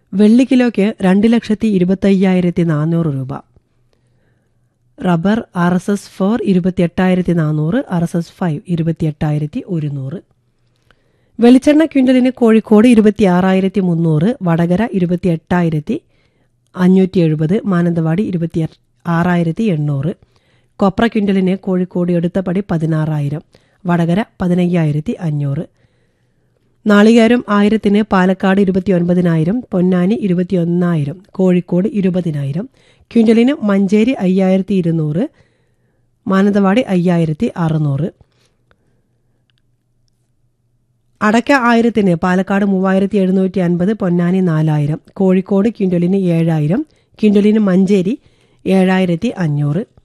വെള്ളി കിലോയ്ക്ക് 2,25,400 രൂപ. Rubber RSS-4 28,400, RSS-5 28,100. വെളിച്ചെണ്ണ ക്വിൻ്റലിന് കോഴിക്കോട് 26,300, വടകര 28,570, മാനന്തവാടി 26,800. കൊപ്ര ക്വിൻ്റലിന് കോഴിക്കോട് എടുത്തപടി 16,000, വടകര 15,500. നാളികേരം 1000-ന് പാലക്കാട് 29,000, പൊന്നാനി 21,000, കോഴിക്കോട് 20,000. ക്വിൻ്റലിന് മഞ്ചേരി 5,200, മാനന്തവാടി 5,600. അടയ്ക്ക 1000-ന് പാലക്കാട് 3,750, പൊന്നാനി 4,000, കോഴിക്കോട് ക്വിൻ്റലിന് 7,000, ക്വിൻ്റലിന് മഞ്ചേരി 7,500.